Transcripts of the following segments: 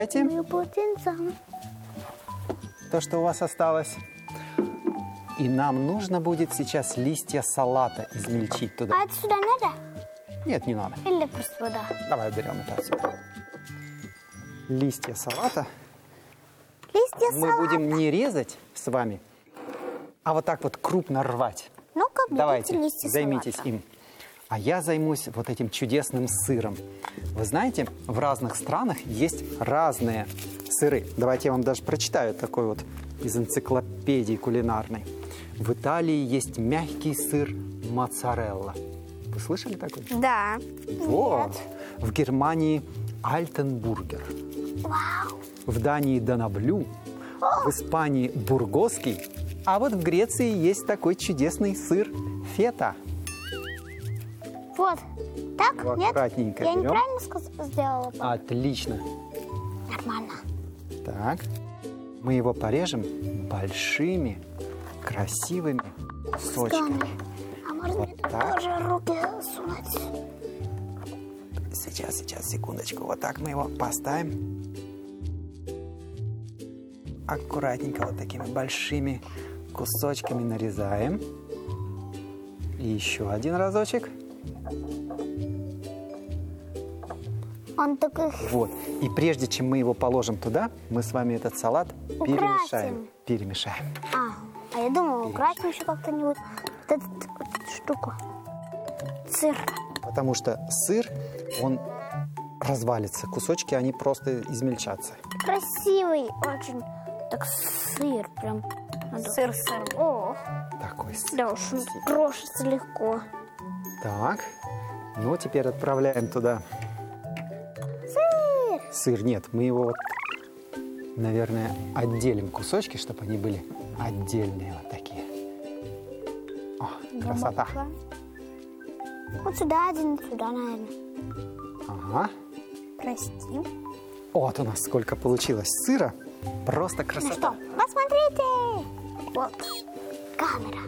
То, что у вас осталось. И нам нужно будет сейчас листья салата измельчить туда. А это сюда надо? Нет, не надо. Или просто вода? Давай уберем это отсюда. Листья салата Листья мы салата. будем не резать с вами, а вот так вот крупно рвать. Ну-ка, берите Давайте, листья займитесь салата. им. А я займусь вот этим чудесным сыром. Вы знаете, в разных странах есть разные сыры. Давайте я вам даже прочитаю такой вот из энциклопедии кулинарной. В Италии есть мягкий сыр моцарелла. Вы слышали такой? Да. Вот. В Германии альтенбургер. Вау. В Дании донаблю. В Испании бургосский. А вот в Греции есть такой чудесный сыр фета. Вот. Так? Его Нет? аккуратненько Я берем. неправильно сделала? Отлично. Нормально. Так. Мы его порежем большими, красивыми кусочками. А можно Вот мне так. тоже руки сунуть? Сейчас, секундочку. Вот так мы его поставим. Аккуратненько вот такими большими кусочками нарезаем. И еще один разочек. Он такой... Вот. И прежде чем мы его положим туда, мы с вами этот салат Украсим. перемешаем. А я думала, украсим еще как-то-нибудь вот эту штуку. Сыр. Потому что сыр, он развалится. Кусочки, они просто измельчатся. Красивый очень. Так сыр прям. Сыр. О, Такой сыр. да уж, крошится легко. Так. Ну, теперь отправляем туда Сыр. сыр. Нет, мы его, вот, наверное, отделим кусочки, чтобы они были отдельные вот такие. О, красота. Вот сюда один, сюда, наверное. Ага. Прости. Вот у нас сколько получилось сыра. Просто Ну красота. что, посмотрите. Вот. Камера.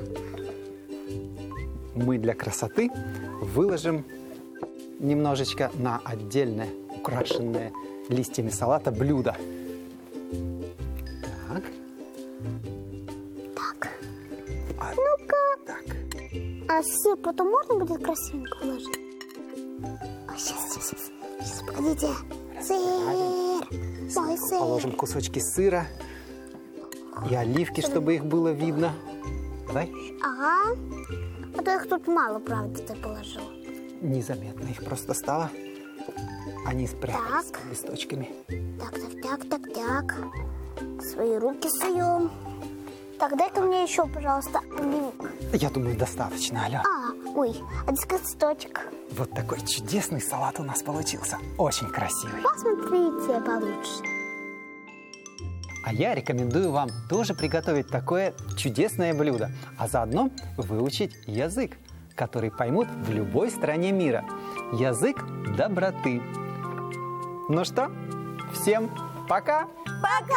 Мы для красоты выложим немножечко на отдельное, украшенное листьями салата блюдо. Так. Так. А, Ну-ка. так. А сыр потом можно будет красивенько положить? Сейчас, погодите. Сыр. Мой сыр. Положим кусочки сыра и оливки, чтобы их было видно. Давай. Ага. А то их тут мало, правда, ты положил. Незаметно их просто стало. Они спрятались Так. под листочками. Так. Свои руки суем. Так, дай-ка мне еще, пожалуйста, оливок. Я думаю, достаточно, Аля. Ой, один листочек. Вот такой чудесный салат у нас получился. Очень красивый. Посмотрите получше. А я рекомендую вам тоже приготовить такое чудесное блюдо, а заодно выучить язык, который поймут в любой стране мира. Язык доброты. Ну что, всем пока! Пока!